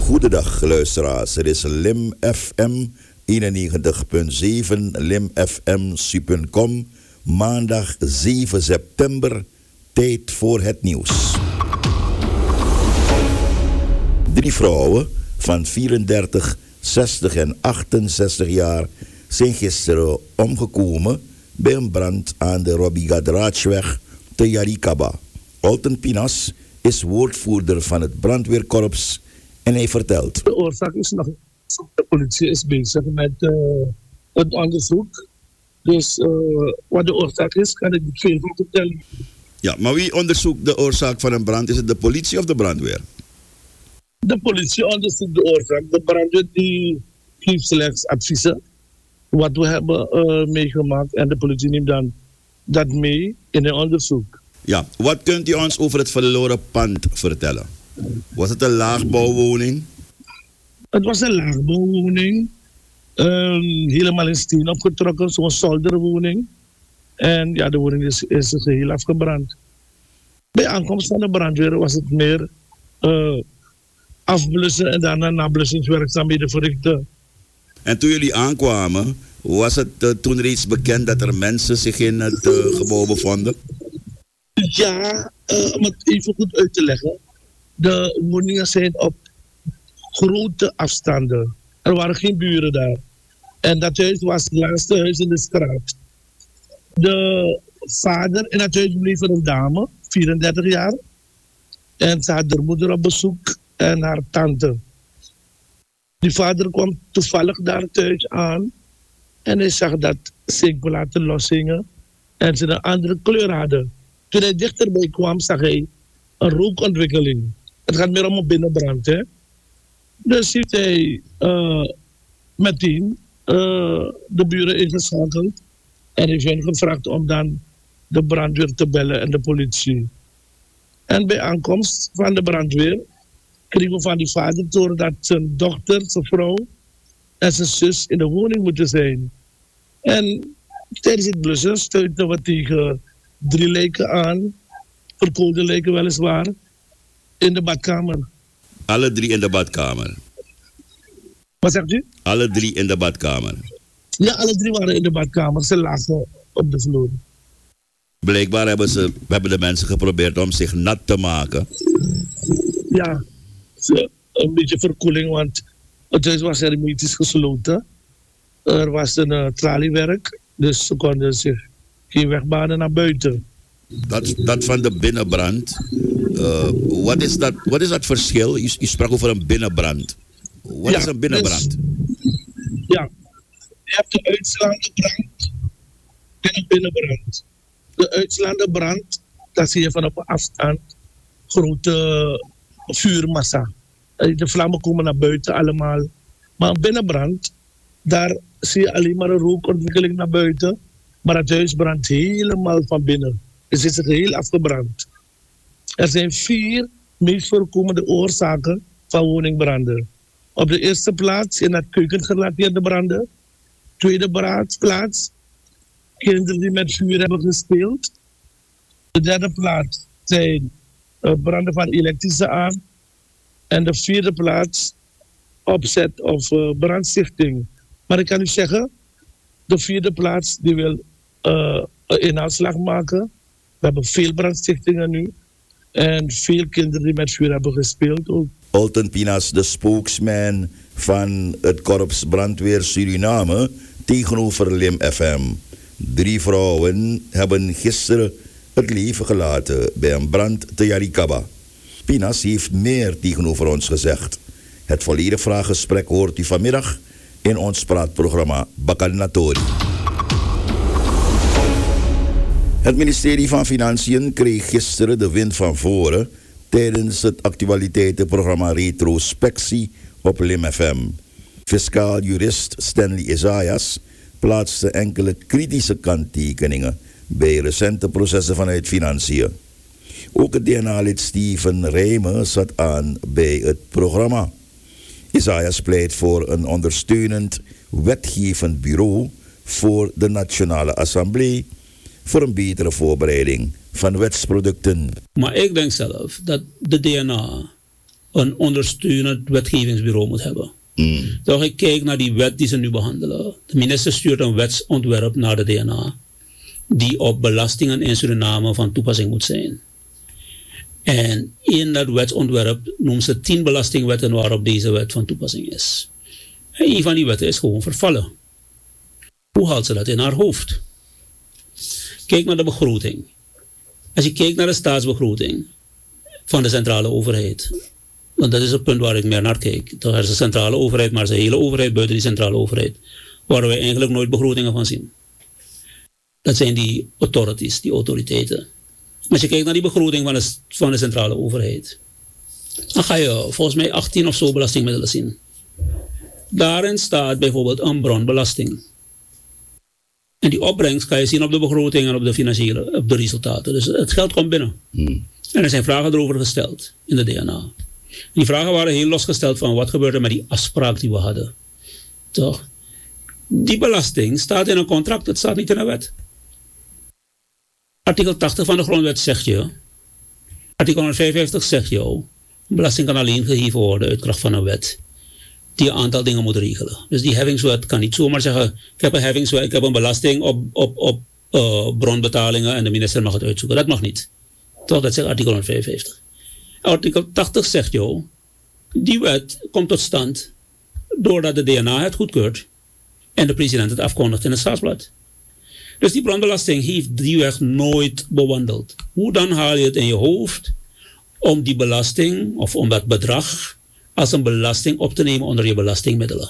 Goedendag luisteraars, het is Lim FM 91.7, Lim FM Su.com, maandag 7 september, tijd voor het nieuws. 3 vrouwen van 34, 60 en 68 jaar zijn gisteren omgekomen bij een brand aan de Robbie Gadraachweg te Yarikaba. Olten Pinas is woordvoerder van het brandweerkorps en hij vertelt. De oorzaak is nog. De politie is bezig met het onderzoek. Dus wat de oorzaak is, kan ik niet veel van vertellen. Ja, maar wie onderzoekt de oorzaak van een brand? Is het de politie of de brandweer? De politie onderzoekt de oorzaak. De brandweer die geeft slechts adviezen. Wat we hebben meegemaakt. En de politie neemt dan dat mee in het onderzoek. Ja, wat kunt u ons over het verloren pand vertellen? Was het een laagbouwwoning? Het was een laagbouwwoning. Helemaal in steen opgetrokken, zo'n zolderwoning. En ja, de woning is geheel afgebrand. Bij aankomst van de brandweer was het meer afblussen en daarna nablussingswerkzaamheden verrichten. En toen jullie aankwamen, was het toen reeds bekend dat er mensen zich in het gebouw bevonden? Ja, om het even goed uit te leggen. De woningen zijn op grote afstanden. Er waren geen buren daar. En dat huis was het laatste huis in de straat. De vader in het huis bleef een dame, 34 jaar. En ze had haar moeder op bezoek en haar tante. Die vader kwam toevallig daar thuis aan. En hij zag dat zinkplaten loshingen en ze een andere kleur hadden. Toen hij dichterbij kwam, zag hij een rookontwikkeling. Het gaat meer om een binnenbrand, hè. Dus heeft hij meteen de buren ingeschakeld. En heeft hen gevraagd om dan de brandweer te bellen en de politie. En bij aankomst van de brandweer kregen we van die vader te horen dat zijn dochter, zijn vrouw en zijn zus in de woning moeten zijn. En tijdens het blussen stuitten we tegen 3 lijken aan, verkoolde lijken weliswaar, in de badkamer. Alle 3 in de badkamer? Wat zegt u? Alle 3 in de badkamer? Ja, alle 3 waren in de badkamer. Ze lagen op de vloer. Blijkbaar hebben de mensen geprobeerd om zich nat te maken. Ja, een beetje verkoeling, want het huis was hermetisch gesloten. Er was een traliewerk, dus ze konden zich geen weg banen naar buiten. Dat van de binnenbrand, wat is dat verschil? Je sprak over een binnenbrand. Wat is een binnenbrand? Dus, ja, je hebt de uitslaande brand en een binnenbrand. De uitslaande brand, dat zie je van op afstand, grote vuurmassa. De vlammen komen naar buiten allemaal. Maar een binnenbrand, daar zie je alleen maar een rookontwikkeling naar buiten. Maar het huis brandt helemaal van binnen. Dus het is geheel afgebrand. Er zijn 4 meest voorkomende oorzaken van woningbranden. Op de eerste plaats in het keukengerelateerde branden. Tweede plaats, kinderen die met vuur hebben gespeeld. De derde plaats zijn branden van elektrische aan. En de 4e plaats, opzet of brandstichting. Maar ik kan u zeggen, de 4e plaats die wil een inhaalslag maken. We hebben veel brandstichtingen nu. En veel kinderen die met vuur hebben gespeeld ook. Olten Pinas, de spokesman van het Korps Brandweer Suriname tegenover Lim FM. 3 vrouwen hebben gisteren het leven gelaten bij een brand te Yarikaba. Pinas heeft meer tegenover ons gezegd. Het volledige vraaggesprek hoort u vanmiddag in ons praatprogramma Bakalnatori. Het ministerie van Financiën kreeg gisteren de wind van voren tijdens het actualiteitenprogramma Retrospectie op Lim FM. Fiscaal jurist Stanley Isaias plaatste enkele kritische kanttekeningen bij recente processen vanuit Financiën. Ook het DNA-lid Steven Rijmen zat aan bij het programma. Isaias pleit voor een ondersteunend wetgevend bureau voor de Nationale Assemblée voor een betere voorbereiding van wetsproducten. Maar ik denk zelf dat de DNA een ondersteunend wetgevingsbureau moet hebben. Toch, ik kijk naar die wet die ze nu behandelen. De minister stuurt een wetsontwerp naar de DNA die op belastingen in Suriname van toepassing moet zijn. En in dat wetsontwerp noemen ze 10 belastingwetten waarop deze wet van toepassing is. En een van die wetten is gewoon vervallen. Hoe haalt ze dat in haar hoofd? Kijk naar de begroting. Als je kijkt naar de staatsbegroting van de centrale overheid, want dat is het punt waar ik meer naar kijk. Er is de centrale overheid, maar er is een hele overheid buiten die centrale overheid, waar wij eigenlijk nooit begrotingen van zien. Dat zijn die authorities, die autoriteiten. Als je kijkt naar die begroting van de centrale overheid, dan ga je volgens mij 18 of zo belastingmiddelen zien. Daarin staat bijvoorbeeld een bronbelasting. En die opbrengst kan je zien op de begroting en op de resultaten. Dus het geld komt binnen. En er zijn vragen erover gesteld in de DNA. Die vragen waren heel losgesteld van wat gebeurde met die afspraak die we hadden. Toch? Die belasting staat in een contract, het staat niet in een wet. Artikel 80 van de grondwet zegt je, artikel 155 zegt jou, belasting kan alleen geheven worden uit kracht van een wet die een aantal dingen moet regelen. Dus die heffingswet kan niet zomaar zeggen, ik heb een heffingswet, ik heb een belasting op bronbetalingen en de minister mag het uitzoeken. Dat mag niet. Toch, dat zegt artikel 155. Artikel 80 zegt jou, die wet komt tot stand doordat de DNA het goedkeurt en de president het afkondigt in het staatsblad. Dus die bronbelasting heeft die weg nooit bewandeld. Hoe dan haal je het in je hoofd om die belasting of om dat bedrag als een belasting op te nemen onder je belastingmiddelen?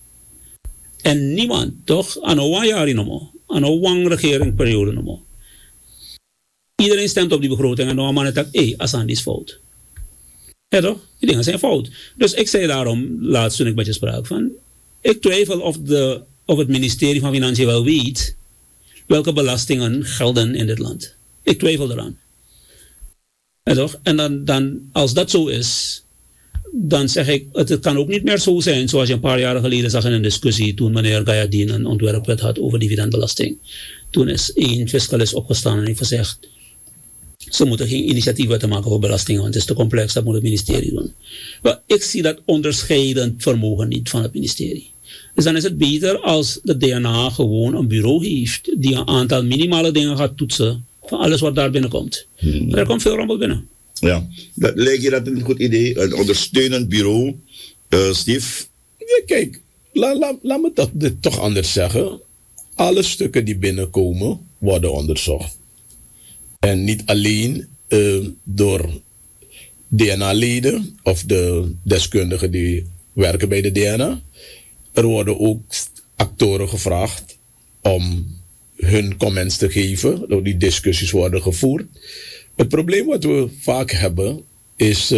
En niemand, toch, aan een jaar noemen, aan een regeringsperiode noemen. Iedereen stemt op die begroting en dan man zegt, Assange is fout. Ja toch? Die dingen zijn fout. Dus ik zei daarom, laatst toen ik met je sprak, van, ik twijfel of het ministerie van Financiën wel weet welke belastingen gelden in dit land. Ik twijfel eraan. Ja toch? En dan, als dat zo is, dan zeg ik, het kan ook niet meer zo zijn zoals je een paar jaren geleden zag in een discussie toen meneer Gayadien een ontwerpwet had over dividendbelasting. Toen is één fiscalist opgestaan en heeft gezegd, ze moeten geen initiatiefwetten maken voor belastingen, want het is te complex, dat moet het ministerie doen. Maar ik zie dat onderscheidend vermogen niet van het ministerie. Dus dan is het beter als de DNA gewoon een bureau heeft die een aantal minimale dingen gaat toetsen van alles wat daar binnenkomt. Maar er komt veel rommel binnen. Ja, lijkt je dat een goed idee? Een ondersteunend bureau, Steve? Ja, kijk, laat me dit toch anders zeggen. Alle stukken die binnenkomen worden onderzocht. En niet alleen door DNA-leden of de deskundigen die werken bij de DNA. Er worden ook actoren gevraagd om hun comments te geven. Die discussies worden gevoerd. Het probleem wat we vaak hebben is,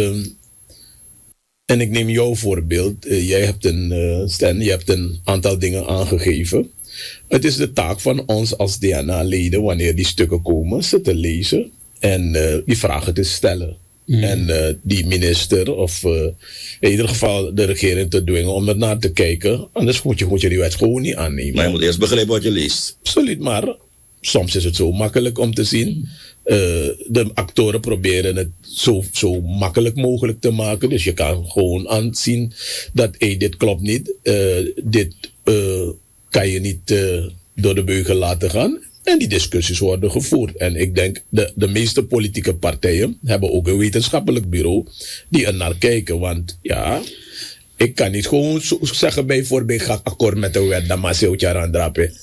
en ik neem jouw voorbeeld, jij hebt je hebt een aantal dingen aangegeven. Het is de taak van ons als DNA-leden, wanneer die stukken komen, ze te lezen en die vragen te stellen. En die minister of in ieder geval de regering te dwingen om er naar te kijken. Anders moet je die wet gewoon niet aannemen. Maar je moet eerst begrijpen wat je leest. Absoluut, maar soms is het zo makkelijk om te zien. De actoren proberen het zo makkelijk mogelijk te maken. Dus je kan gewoon aanzien dat dit klopt niet. Dit kan je niet door de beugel laten gaan. En die discussies worden gevoerd. En ik denk, de meeste politieke partijen hebben ook een wetenschappelijk bureau die er naar kijken. Want ja, ik kan niet gewoon zeggen bijvoorbeeld, ik ga akkoord met de wet, dan maar zeeuwtje aan drapen.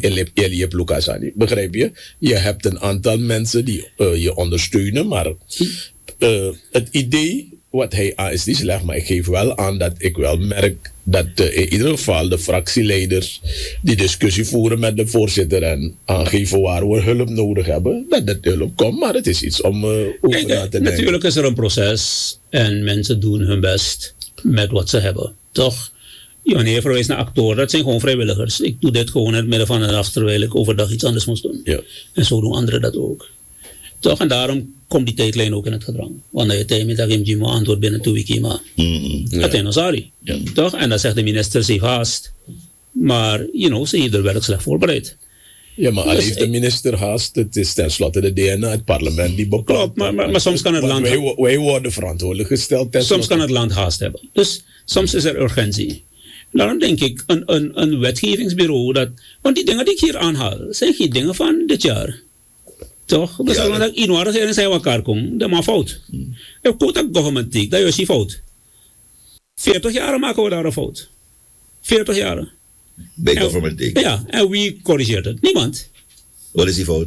Begrijp je? Je hebt een aantal mensen die je ondersteunen, maar het idee wat hij aan is, die legt, maar ik geef wel aan dat ik wel merk dat in ieder geval de fractieleiders die discussie voeren met de voorzitter en aangeven waar we hulp nodig hebben, dat hulp komt, maar het is iets om over na te denken. Natuurlijk is er een proces en mensen doen hun best met wat ze hebben, toch? Wanneer je verwijst naar actoren, dat zijn gewoon vrijwilligers. Ik doe dit gewoon in het midden van de dag terwijl ik overdag iets anders moest doen. Ja. En zo doen anderen dat ook. Toch? En daarom komt die tijdlijn ook in het gedrang. Wanneer je tijd met dat je moet antwoord binnen 2 weken maar. Dat is een sorry. Toch? En dan zegt de minister, ze heeft haast. Maar, ze heeft er werk slecht voorbereid. Ja, maar al Dus heeft de minister haast. Het is tenslotte de DNA, het parlement die bepaalt. Klopt, maar soms kan het land... Wij worden verantwoordelijk gesteld. Soms kan het land haast hebben. Dus soms is er urgentie. Daarom denk ik, een wetgevingsbureau dat... Want die dingen die ik hier aanhaal, zijn geen dingen van dit jaar. Toch? Dus als ik in regering zijn elkaar kom, dat maar fout. Ik koop dat government, dat is die fout. 40 jaar maken we daar een fout. 40 jaar. Bij government take. Ja, en wie corrigeert het? Niemand. Wat is die fout?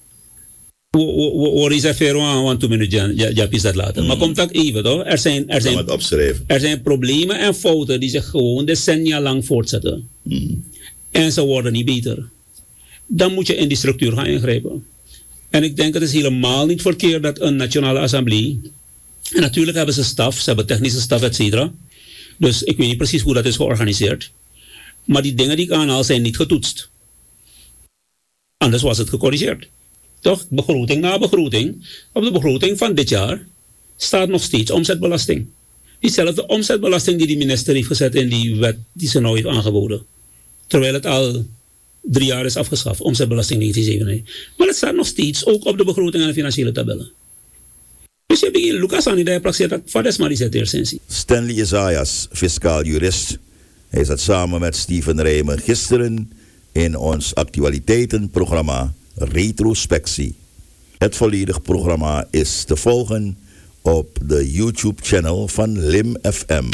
We reserveren aan 2 minuten, ja, is dat later. Maar komt dat even, toch? Er zijn problemen en fouten die zich gewoon decennia lang voortzetten. En ze worden niet beter. Dan moet je in die structuur gaan ingrijpen. En ik denk het is helemaal niet verkeerd dat een Nationale Assemblée... En natuurlijk hebben ze staf, ze hebben technische staf, et cetera. Dus ik weet niet precies hoe dat is georganiseerd. Maar die dingen die ik aanhaal zijn niet getoetst. Anders was het gecorrigeerd. Toch? Begroting na begroting. Op de begroting van dit jaar staat nog steeds omzetbelasting. Diezelfde omzetbelasting die de minister heeft gezet in die wet die ze nou heeft aangeboden. Terwijl het al 3 jaar is afgeschaft. Omzetbelasting 1997. Maar het staat nog steeds ook op de begroting en de financiële tabellen. Dus je hebt Lucas aan die daar praktiseert dat Fades maar die zet eerst. Stanley Isaias, fiscaal jurist. Hij zat samen met Steven Rijmen gisteren in ons actualiteitenprogramma Retrospectie. Het volledige programma is te volgen op de YouTube-channel van Lim FM.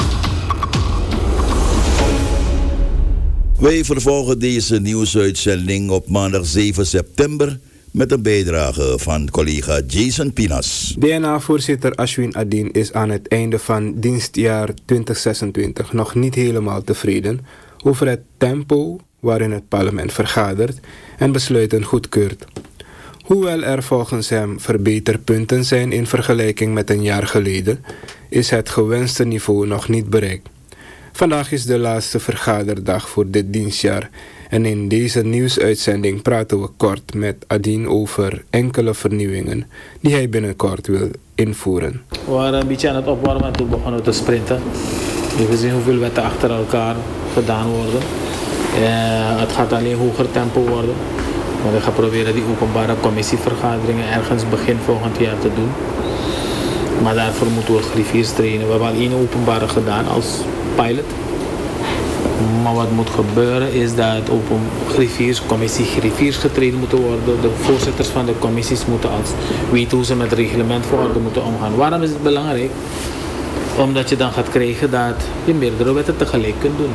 Wij vervolgen deze nieuwsuitzending op maandag 7 september... met een bijdrage van collega Jason Pinas. DNA-voorzitter Ashwin Adin is aan het einde van dienstjaar 2026 nog niet helemaal tevreden over het tempo waarin het parlement vergadert en besluiten goedkeurt. Hoewel er volgens hem verbeterpunten zijn in vergelijking met een jaar geleden, is het gewenste niveau nog niet bereikt. Vandaag is de laatste vergaderdag voor dit dienstjaar. En in deze nieuwsuitzending praten we kort met Adin over enkele vernieuwingen die hij binnenkort wil invoeren. We waren een beetje aan het opwarmen en toen begonnen we te sprinten. We hebben gezien hoeveel wetten achter elkaar gedaan worden. Het gaat alleen hoger tempo worden. Maar we gaan proberen die openbare commissievergaderingen ergens begin volgend jaar te doen. Maar daarvoor moeten we griffiers trainen. We hebben al 1 openbare gedaan als pilot. Maar wat moet gebeuren is dat griffiers getraind moeten worden. De voorzitters van de commissies moeten weten hoe ze met het reglement voor orde moeten omgaan. Waarom is het belangrijk? Omdat je dan gaat krijgen dat je meerdere wetten tegelijk kunt doen.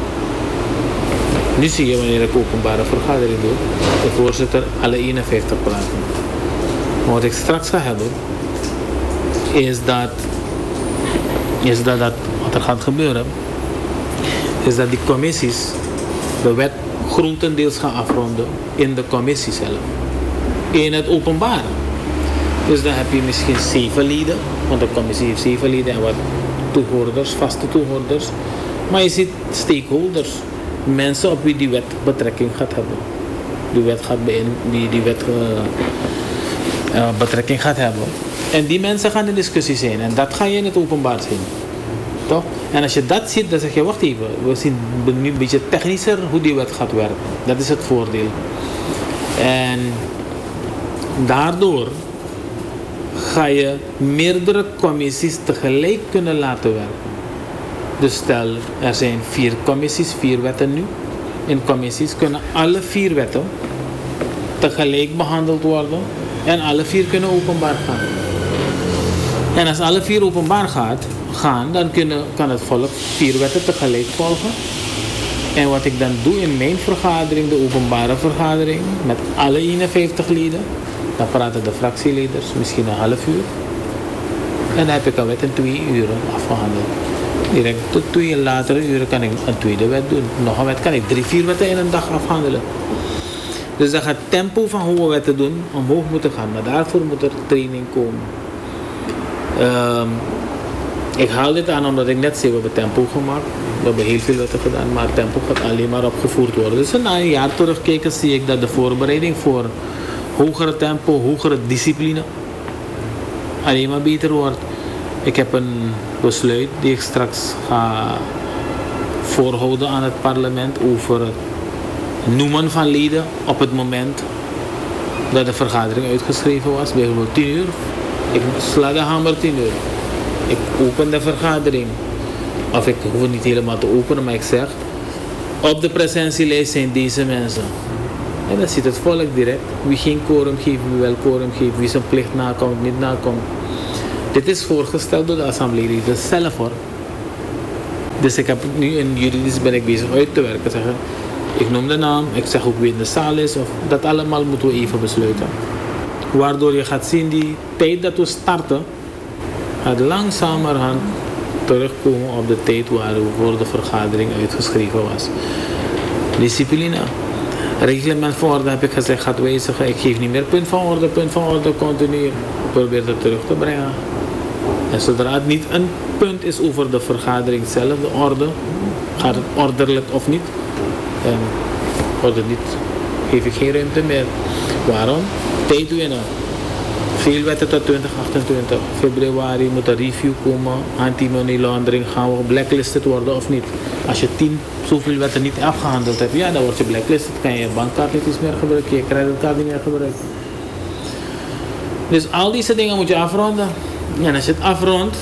Nu zie je wanneer ik openbare vergadering doe, de voorzitter alle 51 praten. Maar wat ik straks ga hebben, is dat wat er gaat gebeuren, is dat die commissies de wet grotendeels gaan afronden in de commissie zelf. In het openbare. Dus dan heb je misschien 7 leden, want de commissie heeft 7 leden en wat toehoorders, vaste toehoorders. Maar je ziet stakeholders, mensen op wie die wet betrekking gaat hebben. Die wet betrekking gaat hebben. En die mensen gaan in discussie zijn en dat ga je in het openbaar zien. Toch? En als je dat ziet, dan zeg je, wacht even, we zien nu een beetje technischer hoe die wet gaat werken. Dat is het voordeel. En daardoor ga je meerdere commissies tegelijk kunnen laten werken. Dus stel, er zijn 4 commissies, 4 wetten nu. In commissies kunnen alle 4 wetten tegelijk behandeld worden en alle 4 kunnen openbaar gaan. En als alle 4 openbaar gaan, dan kan het volk 4 wetten tegelijk volgen. En wat ik dan doe in mijn vergadering, de openbare vergadering, met alle 51 leden, dan praten de fractieleiders misschien een half uur. En dan heb ik een wet in 2 uren afgehandeld. Direct tot 2 latere uren kan ik een tweede wet doen. Nog een wet kan ik 3-4 wetten in een dag afhandelen. Dus dan gaat het tempo van hoe we wetten doen omhoog moeten gaan. Maar daarvoor moet er training komen. Ik haal dit aan omdat ik net zei, we hebben tempo gemaakt. We hebben heel veel wetten gedaan, maar tempo gaat alleen maar opgevoerd worden. Dus na een jaar terugkijken zie ik dat de voorbereiding voor hogere tempo, hogere discipline alleen maar beter wordt. Ik heb een besluit die ik straks ga voorhouden aan het parlement over het noemen van leden op het moment dat de vergadering uitgeschreven was. Bijvoorbeeld 10 uur. Ik sla de hamer 10 uur. Ik open de vergadering. Of ik hoef het niet helemaal te openen, maar ik zeg... Op de presentielijst zijn deze mensen. En dan ziet het volk direct. Wie geen quorum geeft, wie wel quorum geeft. Wie zijn plicht nakomt, niet nakomt. Dit is voorgesteld door de assembleeleden zelf hoor. Dus ik heb nu in juridisch ben ik bezig uit te werken. Zeggen. Ik noem de naam, ik zeg ook wie in de zaal is. Of, dat allemaal moeten we even besluiten. Waardoor je gaat zien die tijd dat we starten... gaat langzamerhand terugkomen op de tijd waarvoor de vergadering uitgeschreven was. Discipline. Reglement van orde heb ik gezegd gaat wijzigen. Ik geef niet meer punt van orde continu. Ik probeer het terug te brengen. En zodra het niet een punt is over de vergadering zelf, de orde, gaat het ordelijk of niet. En wordt het niet, geef ik geen ruimte meer. Waarom? Tijd winnen. Veel wetten tot 2028. Februari moet een review komen. Anti-money laundering. Gaan we blacklisted worden of niet? Als je 10 zoveel wetten niet afgehandeld hebt, ja, dan word je blacklisted. Kan je je bankkaart niet eens meer gebruiken. Je creditcard niet meer gebruiken. Dus al deze dingen moet je afronden. En als je het afrondt,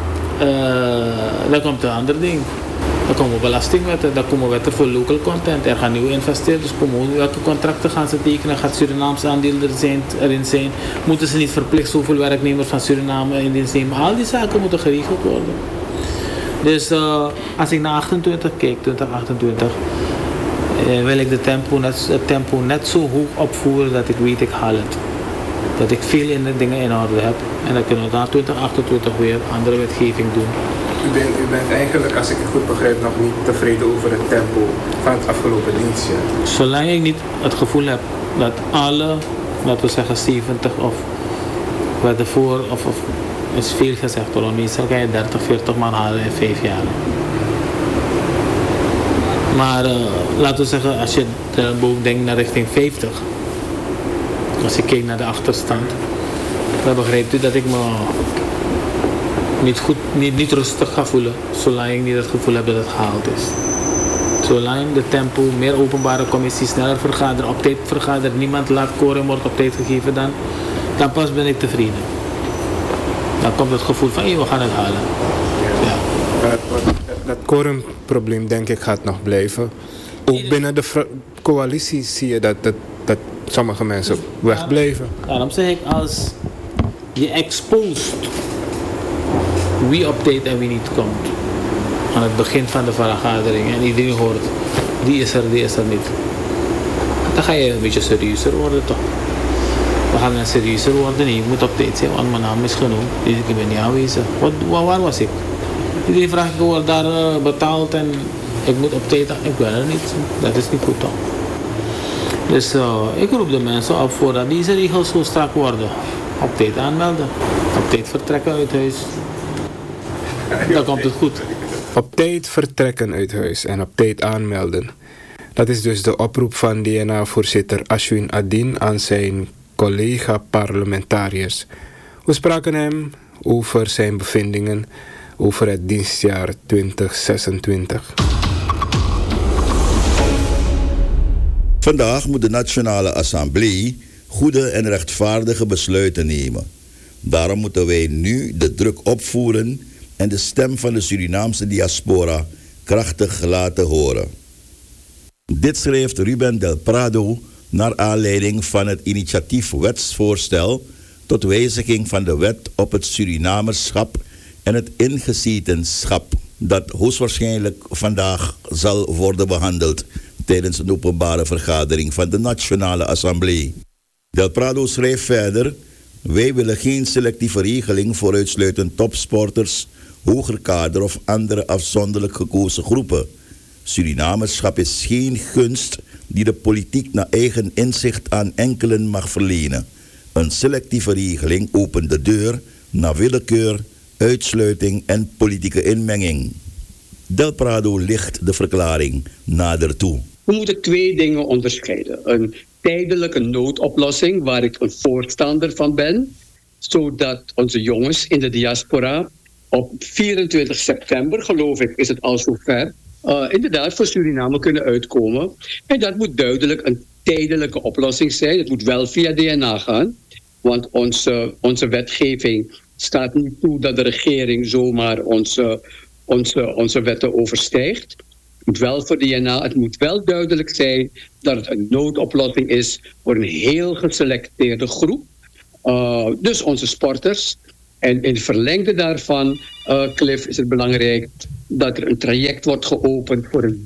dan komt een ander ding. Dan komen belastingwetten, dan komen wetten voor local content. Er gaan nieuwe investeerders komen. Welke contracten gaan ze tekenen? Gaat Surinaams aandeel erin zijn? Moeten ze niet verplicht zoveel werknemers van Suriname in dienst nemen? Al die zaken moeten geregeld worden. Dus als ik naar 28 kijk, 2028, wil ik het tempo net zo hoog opvoeren dat ik weet ik haal het. Dat ik veel dingen in orde heb. En dan kunnen we na 2028 weer andere wetgeving doen. U bent eigenlijk, als ik het goed begrijp, nog niet tevreden over het tempo van het afgelopen dienstjaar. Zolang ik niet het gevoel heb dat alle, laten we zeggen 70 of wat ervoor, of is veel gezegd hoor, meestal kan je 30, 40 man halen in 5 jaar. Maar laten we zeggen, als je boven denkt naar richting 50, als ik kijk naar de achterstand, dan begrijpt u dat ik me niet rustig ga voelen, zolang ik niet het gevoel heb dat het gehaald is. Zolang de tempo, meer openbare commissies, sneller vergaderen, op tijd vergaderen, niemand laat quorum wordt op tijd gegeven, dan pas ben ik tevreden. Dan komt het gevoel van, we gaan het halen. Ja. Dat quorumprobleem denk ik gaat nog blijven. Ook binnen de coalitie zie je dat sommige mensen wegblijven. Daarom zeg ik, als je exposed wie op tijd en wie niet komt aan het begin van de vergadering en iedereen hoort, die is er niet. Dan ga je een beetje serieuzer worden toch. We gaan dan serieuzer worden en je moet op tijd zijn, want mijn naam is genoemd, dus ik ben niet aanwezig. Waar was ik? Iedereen vraagt, ik word daar betaald en ik moet op tijd, ik ben er niet. Dat is niet goed toch. Dus ik roep de mensen op voordat deze regels zo strak worden. Op tijd aanmelden, op tijd vertrekken uit huis. Dan komt het goed. Op tijd vertrekken uit huis en op tijd aanmelden. Dat is dus de oproep van DNA-voorzitter Ashwin Adin aan zijn collega-parlementariërs. We spraken hem over zijn bevindingen over het dienstjaar 2026. Vandaag moet de Nationale Assemblée goede en rechtvaardige besluiten nemen. Daarom moeten wij nu de druk opvoeren en de stem van de Surinaamse diaspora krachtig laten horen. Dit schreef Ruben Del Prado naar aanleiding van het initiatief wetsvoorstel tot wijziging van de wet op het Surinamerschap en het ingezetenschap, dat hoogstwaarschijnlijk vandaag zal worden behandeld tijdens een openbare vergadering van de Nationale Assemblée. Del Prado schreef verder: wij willen geen selectieve regeling voor uitsluitend topsporters, hoger kader of andere afzonderlijk gekozen groepen. Surinamerschap is geen gunst die de politiek naar eigen inzicht aan enkelen mag verlenen. Een selectieve regeling opent de deur naar willekeur, uitsluiting en politieke inmenging. Del Prado licht de verklaring nader toe. We moeten 2 dingen onderscheiden. Een tijdelijke noodoplossing, waar ik een voorstander van ben, zodat onze jongens in de diaspora op 24 september, geloof ik, is het al zover, inderdaad voor Suriname kunnen uitkomen. En dat moet duidelijk een tijdelijke oplossing zijn. Het moet wel via DNA gaan. Want onze wetgeving staat niet toe dat de regering zomaar onze wetten overstijgt. Het moet wel voor DNA. Het moet wel duidelijk zijn dat het een noodoplossing is voor een heel geselecteerde groep. Dus onze sporters. En in het verlengde daarvan, Cliff, is het belangrijk dat er een traject wordt geopend voor een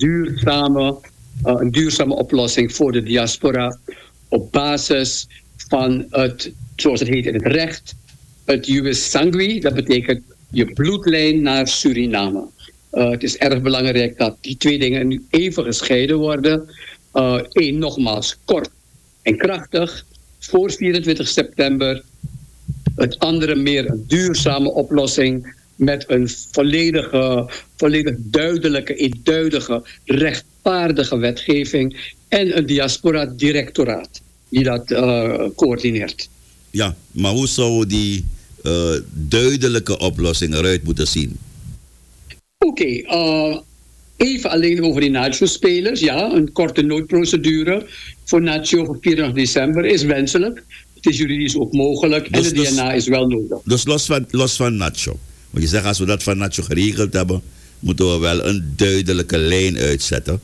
duurzame oplossing voor de diaspora op basis van het, zoals het heet in het recht, het jus sanguis, dat betekent je bloedlijn naar Suriname. Het is erg belangrijk dat die twee dingen nu even gescheiden worden. Eén, nogmaals, kort en krachtig, voor 24 september. Het andere meer een duurzame oplossing met een volledig duidelijke, eenduidige, rechtvaardige wetgeving en een diaspora-directoraat die dat coördineert. Ja, maar hoe zou die duidelijke oplossing eruit moeten zien? Oké, even alleen over die Nacho-spelers. Ja, een korte noodprocedure voor Nacho voor 24 december is wenselijk. Het is juridisch ook mogelijk en de DNA is wel nodig. Dus los van Nacho. Want je zegt, als we dat van Nacho geregeld hebben, moeten we wel een duidelijke lijn uitzetten.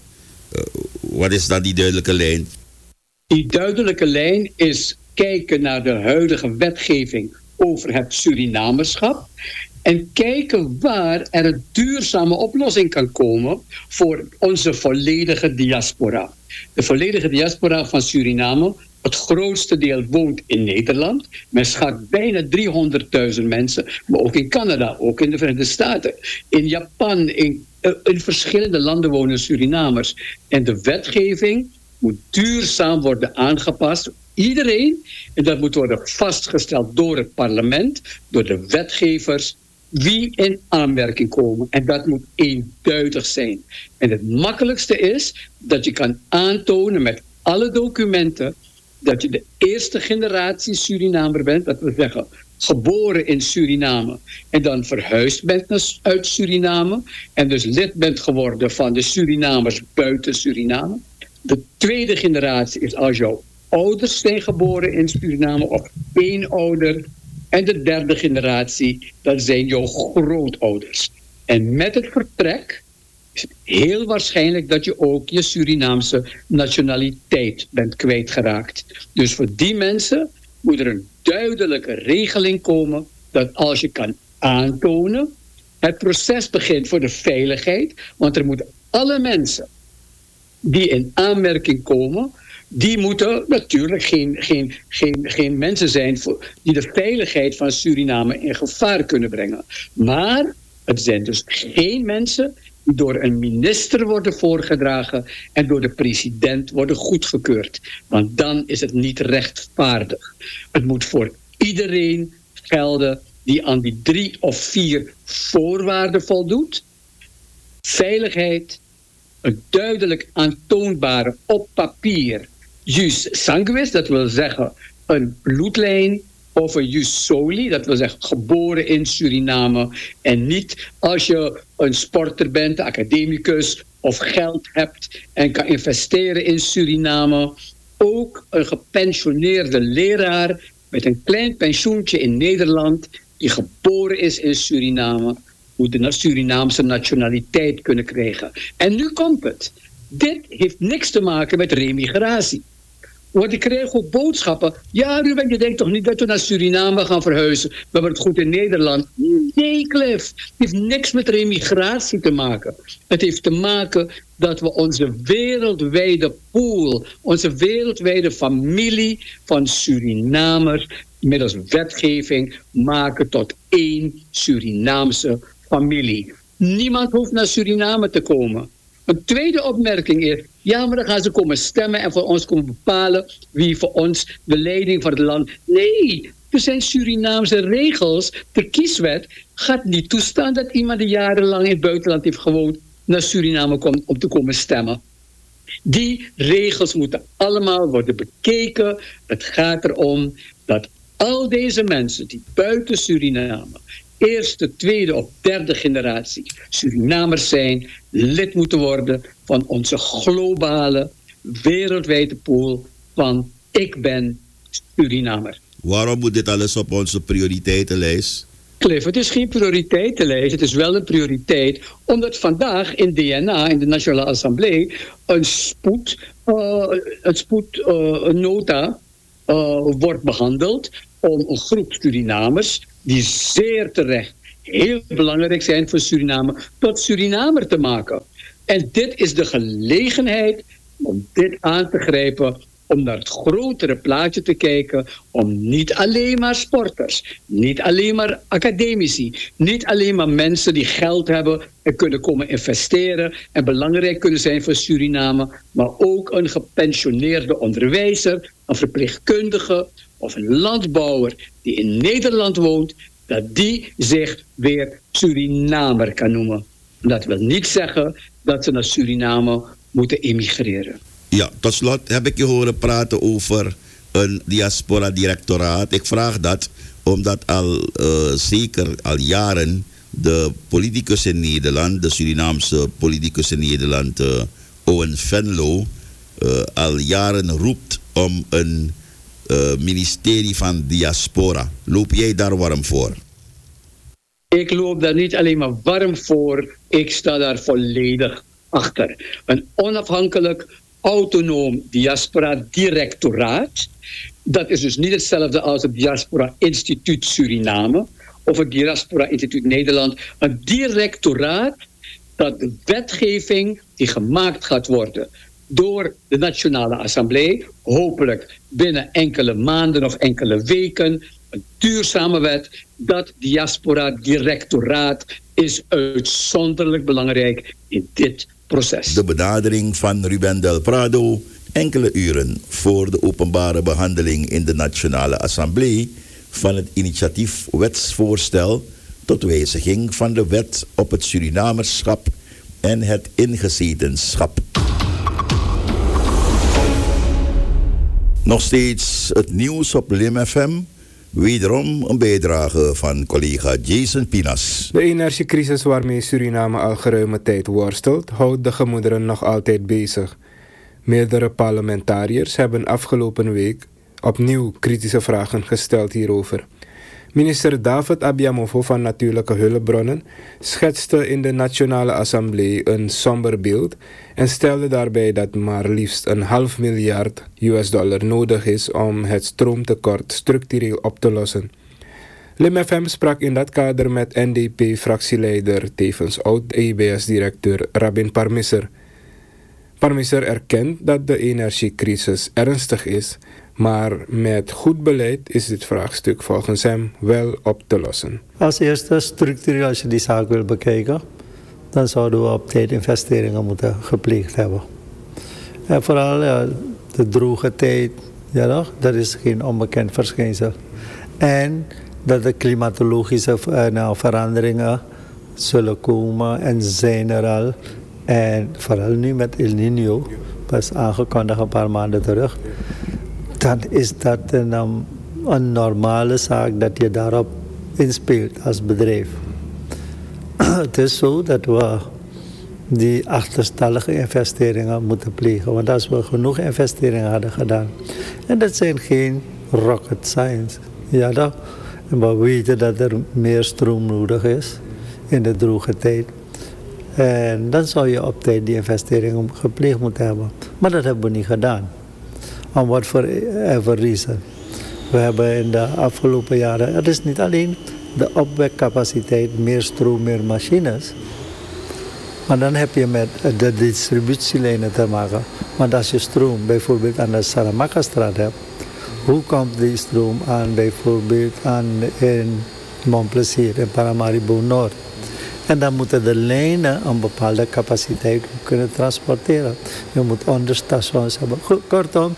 Wat is dan die duidelijke lijn? Die duidelijke lijn is kijken naar de huidige wetgeving over het Surinamerschap en kijken waar er een duurzame oplossing kan komen voor onze volledige diaspora. De volledige diaspora van Suriname, het grootste deel woont in Nederland. Men schat bijna 300.000 mensen, maar ook in Canada, ook in de Verenigde Staten, in Japan, in verschillende landen wonen Surinamers. En de wetgeving moet duurzaam worden aangepast. Iedereen, en dat moet worden vastgesteld door het parlement, door de wetgevers, wie in aanmerking komen. En dat moet eenduidig zijn. En het makkelijkste is dat je kan aantonen met alle documenten dat je de eerste generatie Surinamer bent, dat we zeggen geboren in Suriname en dan verhuisd bent uit Suriname en dus lid bent geworden van de Surinamers buiten Suriname. De tweede generatie is als jouw ouders zijn geboren in Suriname of één ouder. En de derde generatie, dat zijn jouw grootouders. En met het vertrek is het heel waarschijnlijk dat je ook je Surinaamse nationaliteit bent kwijtgeraakt. Dus voor die mensen moet er een duidelijke regeling komen dat als je kan aantonen, het proces begint voor de veiligheid, want er moeten alle mensen die in aanmerking komen, die moeten natuurlijk geen mensen zijn die de veiligheid van Suriname in gevaar kunnen brengen. Maar het zijn dus geen mensen die door een minister worden voorgedragen en door de president worden goedgekeurd. Want dan is het niet rechtvaardig. Het moet voor iedereen gelden die aan die 3 of 4 voorwaarden voldoet. Veiligheid, een duidelijk aantoonbare op papier jus sanguis, dat wil zeggen een bloedlijn, of een jus soli, dat wil zeggen geboren in Suriname en niet als je een sporter bent, academicus of geld hebt en kan investeren in Suriname. Ook een gepensioneerde leraar met een klein pensioentje in Nederland die geboren is in Suriname moet de Surinaamse nationaliteit kunnen krijgen. En nu komt het. Dit heeft niks te maken met remigratie. Want ik kreeg ook boodschappen. Ja, Ruben, je denkt toch niet dat we naar Suriname gaan verhuizen? We hebben het goed in Nederland. Nee, Cliff. Het heeft niks met remigratie te maken. Het heeft te maken dat we onze wereldwijde pool, onze wereldwijde familie van Surinamers middels wetgeving maken tot 1 Surinaamse familie. Niemand hoeft naar Suriname te komen. Een tweede opmerking is, ja, maar dan gaan ze komen stemmen en voor ons komen bepalen wie voor ons de leiding van het land. Nee, er zijn Surinaamse regels. De kieswet gaat niet toestaan dat iemand die jarenlang in het buitenland heeft gewoond naar Suriname komt om te komen stemmen. Die regels moeten allemaal worden bekeken. Het gaat erom dat al deze mensen die buiten Suriname eerste, tweede of derde generatie Surinamers zijn, lid moeten worden van onze globale, wereldwijde pool van ik ben Surinamer. Waarom moet dit alles op onze prioriteitenlijst? Cliff, het is geen prioriteitenlijst, het is wel een prioriteit, omdat vandaag in DNA, in de Nationale Assemblée, een spoednota wordt behandeld om een groep Surinamers, die zeer terecht heel belangrijk zijn voor Suriname, tot Surinamer te maken. En dit is de gelegenheid om dit aan te grijpen, om naar het grotere plaatje te kijken, om niet alleen maar sporters, niet alleen maar academici, niet alleen maar mensen die geld hebben en kunnen komen investeren en belangrijk kunnen zijn voor Suriname, maar ook een gepensioneerde onderwijzer, een verpleegkundige of een landbouwer die in Nederland woont, dat die zich weer Surinamer kan noemen. Dat wil niet zeggen dat ze naar Suriname moeten emigreren. Ja, tot slot heb ik je horen praten over een diaspora-directoraat. Ik vraag dat omdat zeker al jaren de politicus in Nederland, de Surinaamse politicus in Nederland, Owen Venlo, al jaren roept om een ministerie van diaspora. Loop jij daar warm voor? Ik loop daar niet alleen maar warm voor, ik sta daar volledig achter. Een onafhankelijk, autonoom diaspora-directoraat. Dat is dus niet hetzelfde als het Diaspora Instituut Suriname of het Diaspora Instituut Nederland. Een directoraat dat de wetgeving die gemaakt gaat worden door de Nationale Assemblée, hopelijk binnen enkele maanden of enkele weken, een duurzame wet, dat diaspora-directoraat is uitzonderlijk belangrijk in dit proces. De benadering van Ruben Del Prado enkele uren voor de openbare behandeling in de Nationale Assemblée van het initiatief wetsvoorstel tot wijziging van de wet op het Surinamerschap en het ingezetenschap. Nog steeds het nieuws op Lim FM. Wederom een bijdrage van collega Jason Pinas. De energiecrisis waarmee Suriname al geruime tijd worstelt, houdt de gemoederen nog altijd bezig. Meerdere parlementariërs hebben afgelopen week opnieuw kritische vragen gesteld hierover. Minister David Abiamofo van Natuurlijke Hulpbronnen schetste in de Nationale Assemblée een somber beeld en stelde daarbij dat maar liefst $500 miljard nodig is om het stroomtekort structureel op te lossen. Lim FM sprak in dat kader met NDP-fractieleider, tevens oud-EBS-directeur Rabin Parmisser. Parmisser erkent dat de energiecrisis ernstig is, maar met goed beleid is dit vraagstuk volgens hem wel op te lossen. Als eerste structureel, als je die zaak wil bekijken, dan zouden we op tijd investeringen moeten gepleegd hebben. En vooral de droge tijd, dat is geen onbekend verschijnsel. En dat de klimatologische veranderingen zullen komen en zijn er al. En vooral nu met El Niño, pas aangekondigd een paar maanden terug, dan is dat een normale zaak dat je daarop inspeelt als bedrijf. Het is zo dat we die achterstallige investeringen moeten plegen. Want als we genoeg investeringen hadden gedaan, en dat zijn geen rocket science, en we weten dat er meer stroom nodig is in de droge tijd. En dan zou je op tijd die investeringen gepleegd moeten hebben. Maar dat hebben we niet gedaan. Om wat voor reason. We hebben in de afgelopen jaren, het is niet alleen de opwekcapaciteit, meer stroom, meer machines. Maar dan heb je met de distributielijnen te maken. Want als je stroom bijvoorbeeld aan de Saramaka-straat hebt, hoe komt die stroom aan bijvoorbeeld in Montplaisir, in Paramaribo Noord? En dan moeten de lijnen een bepaalde capaciteit kunnen transporteren. Je moet onderstations hebben. Kortom,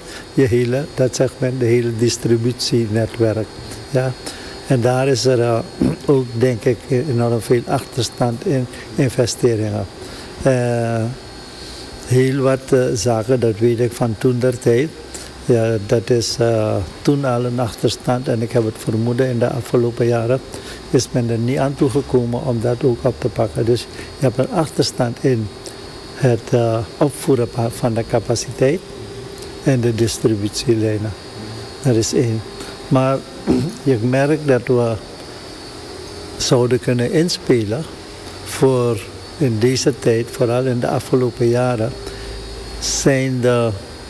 de hele distributienetwerk. Ja. En daar is er ook, denk ik, enorm veel achterstand in investeringen. Heel wat zaken, dat weet ik van toen der tijd. Ja, dat is toen al een achterstand en ik heb het vermoeden in de afgelopen jaren is men er niet aan toegekomen om dat ook op te pakken. Dus je hebt een achterstand in het opvoeren van de capaciteit en de distributielijnen. Dat is één. Maar je merkt dat we zouden kunnen inspelen voor in deze tijd, vooral in de afgelopen jaren, zijn de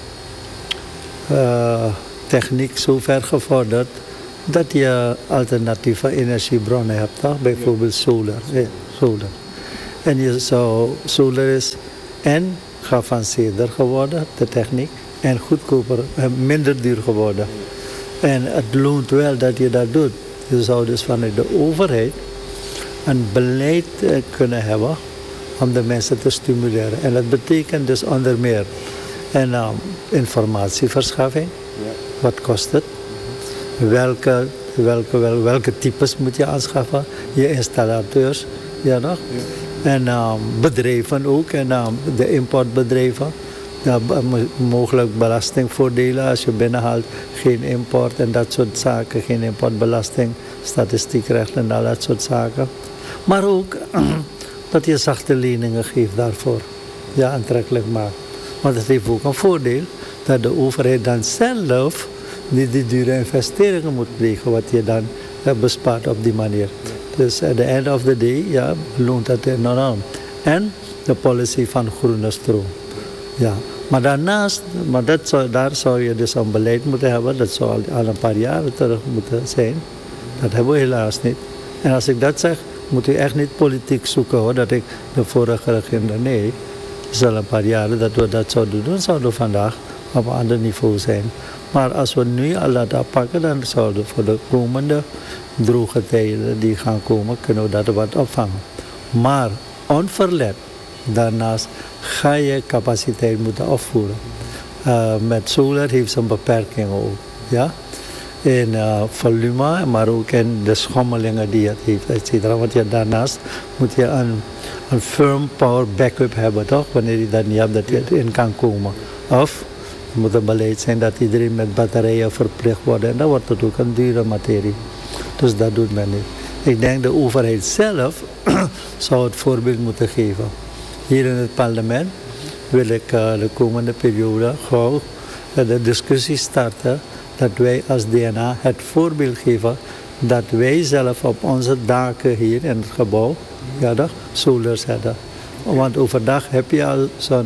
techniek zo ver gevorderd dat je alternatieve energiebronnen hebt, toch? Bijvoorbeeld solar. Ja, solar. En solar is en geavanceerder geworden, de techniek, en goedkoper, minder duur geworden. En het loont wel dat je dat doet. Je zou dus vanuit de overheid een beleid kunnen hebben om de mensen te stimuleren. En dat betekent dus onder meer informatieverschaffing. Wat kost het? Welke types moet je aanschaffen? Je installateurs, ja nog? En bedrijven ook, en de importbedrijven. Mogelijk belastingvoordelen als je binnenhaalt, geen import en dat soort zaken, geen importbelasting, statistiekrecht en al dat soort zaken. Maar ook dat je zachte leningen geeft daarvoor, ja, aantrekkelijk maakt. Want het heeft ook een voordeel dat de overheid dan zelf niet die dure investeringen moet plegen, wat je dan bespaart op die manier. Dus at the end of the day, ja, loont dat enorm. En de policy van groene stroom. Ja. Maar daarnaast, daar zou je dus een beleid moeten hebben, dat zou al een paar jaren terug moeten zijn. Dat hebben we helaas niet. En als ik dat zeg, moet u echt niet politiek zoeken hoor, dat ik de vorige regering, nee. Het is al een paar jaren dat we dat zouden doen, zouden we vandaag op een ander niveau zijn. Maar als we nu al dat oppakken, dan zouden we voor de komende droge tijden die gaan komen, kunnen we dat wat opvangen. Maar onverlet, daarnaast ga je capaciteit moeten opvoeren. Met solar heeft ze een beperking ook. Ja? In volume, maar ook in de schommelingen die het heeft, etc. Want daarnaast moet je een firm power backup hebben, toch? Wanneer je dat niet hebt, dat je erin kan komen. Of het moet een beleid zijn dat iedereen met batterijen verplicht wordt. En dan wordt het ook een dure materie. Dus dat doet men niet. Ik denk de overheid zelf zou het voorbeeld moeten geven. Hier in het parlement wil ik de komende periode gauw de discussie starten dat wij als DNA het voorbeeld geven dat wij zelf op onze daken hier in het gebouw solar zetten. Want overdag heb je al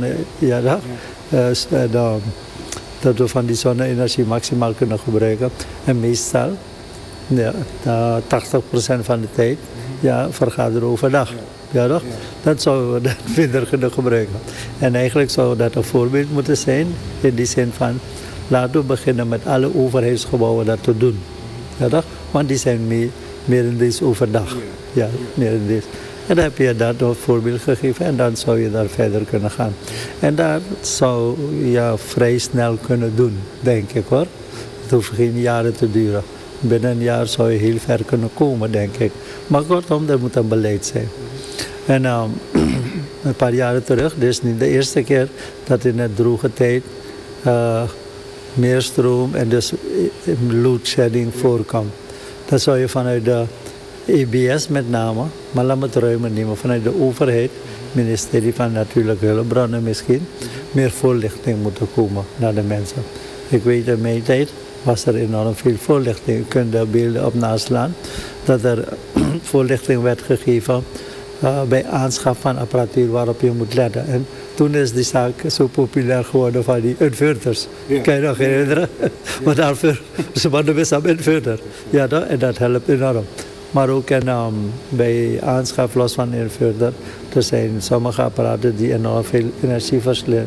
dat we van die zonne-energie maximaal kunnen gebruiken. En meestal, 80% van de tijd, vergaat er overdag. Ja, toch? Dat zouden we dat minder kunnen gebruiken. En eigenlijk zou dat een voorbeeld moeten zijn, in die zin van, laten we beginnen met alle overheidsgebouwen dat te doen. Ja, toch? Want die zijn meer in deze overdag. Ja, meer in deze. En dan heb je dat een voorbeeld gegeven en dan zou je daar verder kunnen gaan. En dat zou je vrij snel kunnen doen, denk ik hoor. Het hoeft geen jaren te duren. Binnen een jaar zou je heel ver kunnen komen, denk ik. Maar kortom, er moet een beleid zijn. En een paar jaren terug, dit is niet de eerste keer dat in het droge tijd meer stroom en dus loadshedding voorkomt. Dat zou je vanuit de EBS met name, maar laat me het ruimer nemen, vanuit de overheid, ministerie van Natuurlijke Hulpbronnen misschien, meer voorlichting moeten komen naar de mensen. Ik weet in mijn tijd was er enorm veel voorlichting. U kunt de beelden op naslaan dat er voorlichting werd gegeven bij aanschaf van apparatuur waarop je moet letten. En toen is die zaak zo populair geworden van die inverters. Ja. Kan je nog herinneren? Ja. Maar daarvoor, ze waren best een inverter. Ja, en dat helpt enorm. Maar ook bij aanschaf los van inverter, er zijn sommige apparaten die enorm veel energie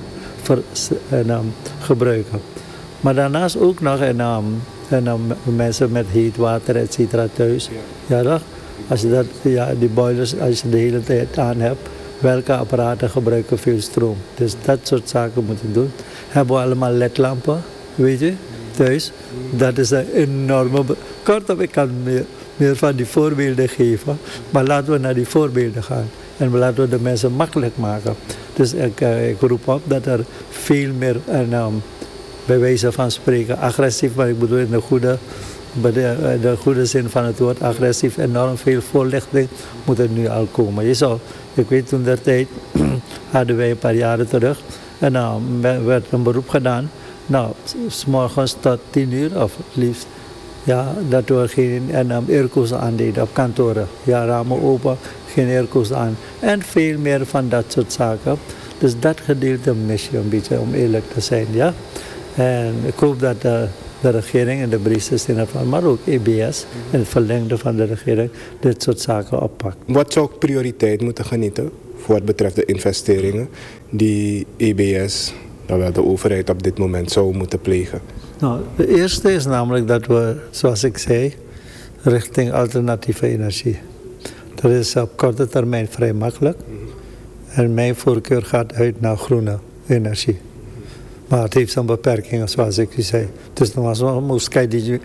gebruiken. Maar daarnaast ook nog mensen met heet water, et cetera, thuis. Ja, toch? Als je die boilers, als je de hele tijd aan hebt, welke apparaten gebruiken veel stroom. Dus dat soort zaken moet je doen. Hebben we allemaal ledlampen, weet je, thuis. Dat is een enorme... Kortom, ik kan meer van die voorbeelden geven, maar laten we naar die voorbeelden gaan. En laten we de mensen makkelijk maken. Dus ik roep op dat er veel meer bij wijze van spreken agressief, maar ik bedoel in de goede zin van het woord agressief, enorm veel voorlichting moet er nu al komen. Ik weet toen der tijd hadden wij een paar jaren terug en werd een beroep gedaan. Nou, 's morgens tot 10 uur of liefst. Ja, dat we geen airco's aandeden op kantoren. Ja, ramen open, geen airco's aan. En veel meer van dat soort zaken. Dus dat gedeelte mis je een beetje, om eerlijk te zijn. Ja? En ik hoop dat de regering en de briefsysteem, maar ook EBS en het verlengde van de regering dit soort zaken oppakt. Wat zou prioriteit moeten genieten voor wat betreft de investeringen die EBS, dat de overheid op dit moment zou moeten plegen? Nou, de eerste is namelijk dat we, zoals ik zei, richting alternatieve energie. Dat is op korte termijn vrij makkelijk. En mijn voorkeur gaat uit naar groene energie. Maar het heeft zijn beperkingen, zoals ik u zei. Dus dan was het moest kijken,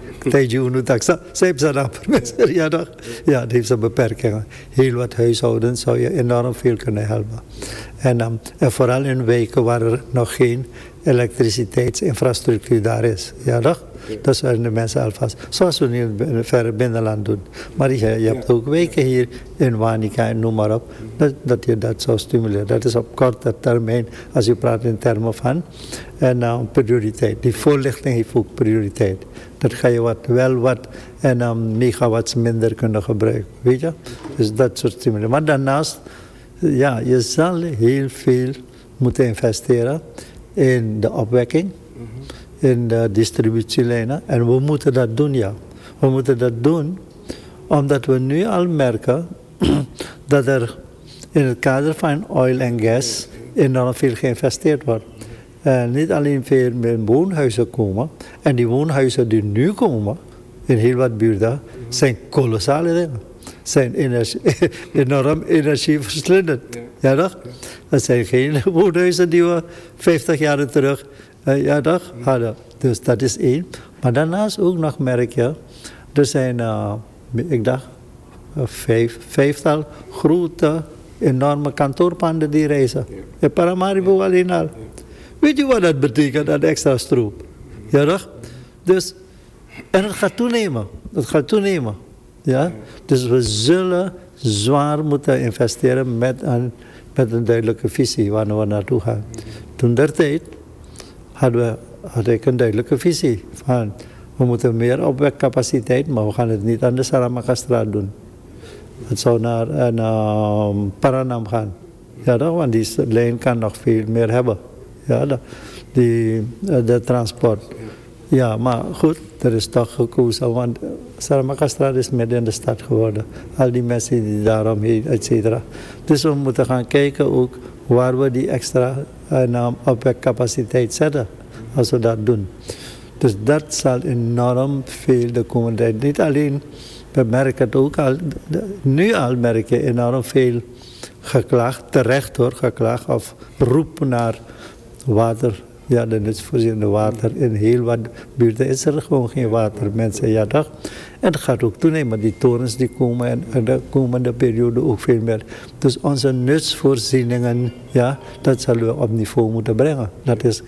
ja, het heeft zijn beperkingen. Heel wat huishoudens zou je enorm veel kunnen helpen. En vooral in wijken waar er nog geen elektriciteitsinfrastructuur daar is. Ja, toch? Dat zijn de mensen alvast. Zoals we nu in het verre binnenland doen. Maar je hebt ook wijken hier in Wanica en noem maar op. Dat je dat zou stimuleren. Dat is op korte termijn, als je praat in termen van. En prioriteit. Die voorlichting heeft ook prioriteit. Dat ga je wat megawatts minder kunnen gebruiken. Weet je? Dus dat soort stimuleren. Maar daarnaast, ja, je zal heel veel moeten investeren in de opwekking, in de distributielijnen. En we moeten dat doen, ja. We moeten dat doen omdat we nu al merken dat er in het kader van oil en gas enorm veel geïnvesteerd wordt. Niet alleen veel meer woonhuizen komen. En die woonhuizen die nu komen, in heel wat buurten, zijn kolossale dingen. Zijn enorm energieverslindend. Ja, toch? Dat zijn geen woonhuizen die we 50 jaar terug hadden. Dus dat is één. Maar daarnaast ook nog merk je, er zijn, ik dacht, vijftal grote, enorme kantoorpanden die reizen. In Paramaribo alleen al. Weet je wat dat betekent, dat extra stroop? Ja, toch? Dus, en het gaat toenemen. Het gaat toenemen. Ja? Dus we zullen zwaar moeten investeren met een duidelijke visie waar we naartoe gaan. Toen der tijd had ik een duidelijke visie van we moeten meer opwekcapaciteit, maar we gaan het niet aan de Saramakastraat doen. Het zou naar Paranam gaan. Ja, toch? Want die lijn kan nog veel meer hebben. Ja, de transport. Ja, maar goed, er is toch gekozen, want Saramakastraat is midden in de stad geworden. Al die mensen die daaromheen, et cetera. Dus we moeten gaan kijken ook waar we die extra opwekcapaciteit zetten, als we dat doen. Dus dat zal enorm veel de komende tijd. Niet alleen, we merken het ook al, nu al merk je enorm veel geklaagd, terecht hoor, geklaagd of roep naar water. Ja, de nutsvoorzienende water. In heel wat buurten is er gewoon geen water. Mensen, ja toch? En dat gaat ook toenemen. Die torens die komen en de komende periode ook veel meer. Dus onze nutsvoorzieningen, ja, dat zullen we op niveau moeten brengen. Dat is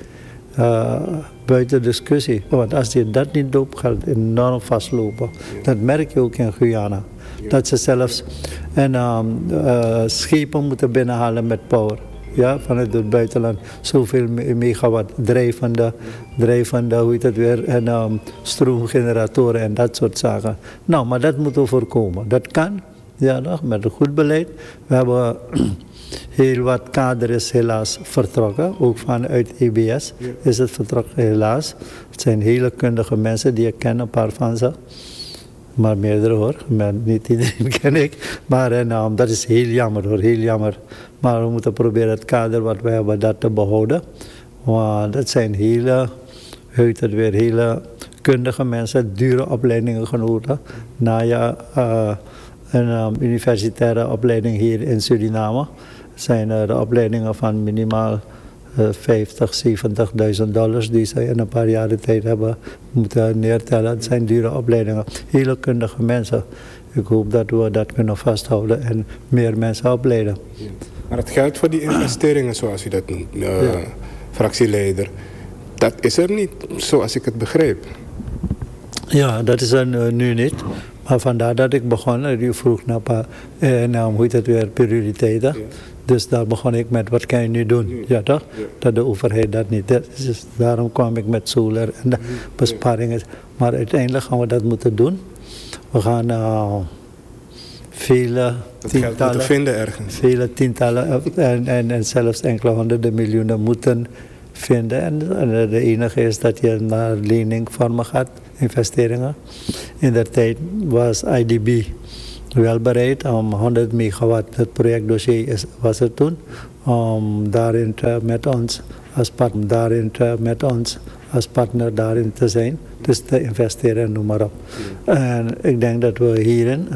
buiten discussie. Want als je dat niet doet, gaat het enorm vastlopen. Dat merk je ook in Guyana. Dat ze zelfs schepen moeten binnenhalen met power. Ja, vanuit het buitenland. Zoveel megawatt drijvende, hoe heet het weer, en stroomgeneratoren en dat soort zaken. Nou, maar dat moeten we voorkomen. Dat kan, ja, nog, met een goed beleid. We hebben heel wat kaders helaas vertrokken, ook vanuit EBS is het vertrokken helaas. Het zijn hele kundige mensen die ik ken, een paar van ze. Maar meerdere hoor, niet iedereen ken ik. Maar dat is heel jammer hoor, heel jammer. Maar we moeten proberen het kader wat we hebben, dat te behouden. Want dat zijn hele kundige mensen, dure opleidingen genoten. Na een universitaire opleiding hier in Suriname zijn er opleidingen van minimaal $50.000, $70.000 die ze in een paar jaren tijd hebben moeten neertellen. Het zijn dure opleidingen. Hele kundige mensen. Ik hoop dat we dat kunnen vasthouden en meer mensen opleiden. Ja. Maar het geld voor die investeringen, zoals u dat noemt, fractieleider. dat is er niet, zoals ik het begreep. Ja, dat is er nu niet. Maar vandaar dat ik begon, u vroeg naar hoe heet het weer, prioriteiten. Ja. Dus daar begon ik met, wat kan je nu doen? Ja toch? Ja. Dat de overheid dat niet deed. Dus daarom kwam ik met solar en de besparingen. Maar uiteindelijk gaan we dat moeten doen. We gaan vele tientallen vinden ergens. Vele tientallen en zelfs enkele honderden miljoenen moeten vinden. En de enige is dat je naar leningvormen gaat, investeringen. In de tijd was IDB wel bereid om 100 megawatt, het projectdossier was er toen, om daarin met ons als partner daarin te zijn. Dus te investeren en noem maar op. En ik denk dat we hierin